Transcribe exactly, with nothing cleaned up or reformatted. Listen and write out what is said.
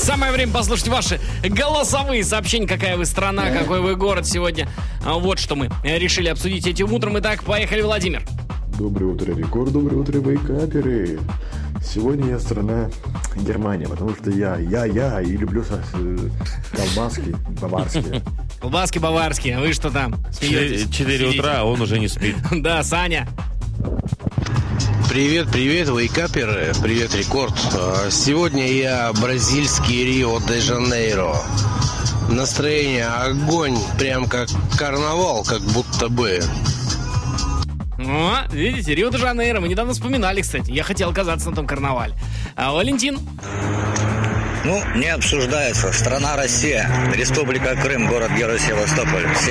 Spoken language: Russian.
Самое время послушать ваши голосовые сообщения, какая вы страна, какой вы город сегодня. Вот что мы решили обсудить этим утром. Итак, поехали, Владимир. Доброе утро, Рекорд, доброе утро, вейкаперы. Сегодня я страна Германия, потому что я, я, я и люблю со- э, колбаски баварские. Колбаски баварские, вы что там? Смеетесь? Четыре утра, а он уже не спит. Да, Саня. Привет, привет, вейкаперы, привет, Рекорд. Сегодня я бразильский Рио-де-Жанейро. Настроение огонь, прям как карнавал, как будто бы. О, видите, Рио-де-Жанейро. Мы недавно вспоминали, кстати. Я хотел оказаться на том карнавале. А Валентин? Ну, не обсуждается. Страна Россия. Республика Крым, город-герой Севастополь.